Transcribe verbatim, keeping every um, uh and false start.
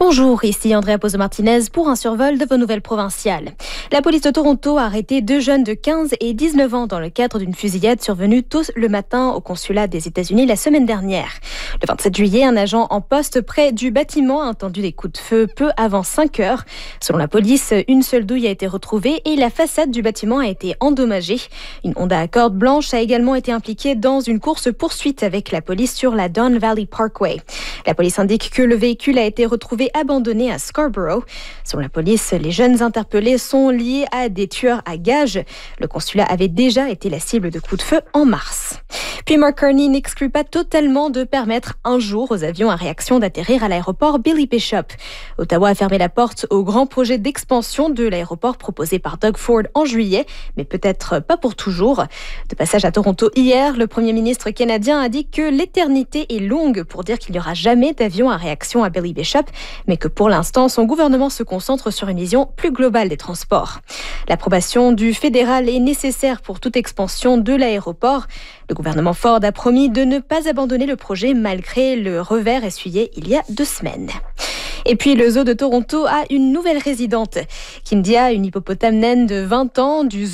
Bonjour, ici Andrea Pozo Martinez pour un survol de vos nouvelles provinciales. La police de Toronto a arrêté deux jeunes de quinze et dix-neuf ans dans le cadre d'une fusillade survenue tôt le matin au consulat des États-Unis la semaine dernière. Le vingt-sept juillet, un agent en poste près du bâtiment a entendu des coups de feu peu avant cinq heures. Selon la police, une seule douille a été retrouvée et la façade du bâtiment a été endommagée. Une Honda Accord blanche a également été impliquée dans une course-poursuite avec la police sur la Don Valley Parkway. La police indique que le véhicule a été retrouvé abandonné à Scarborough. Selon la police, les jeunes interpellés sont liés à des tueurs à gages. Le consulat avait déjà été la cible de coups de feu en mars. Puis Mark Carney n'exclut pas totalement de permettre un jour aux avions à réaction d'atterrir à l'aéroport Billy Bishop. Ottawa a fermé la porte au grand projet d'expansion de l'aéroport proposé par Doug Ford en juillet, mais peut-être pas pour toujours. De passage à Toronto hier, le premier ministre canadien a dit que l'éternité est longue pour dire qu'il n'y aura jamais d'avion à réaction à Billy Bishop, mais que pour l'instant, son gouvernement se concentre sur une vision plus globale des transports. L'approbation du fédéral est nécessaire pour toute expansion de l'aéroport. Le gouvernement Ford a promis de ne pas abandonner le projet malgré le revers essuyé il y a deux semaines. Et puis le zoo de Toronto a une nouvelle résidente. Kindia, une hippopotame naine de vingt ans du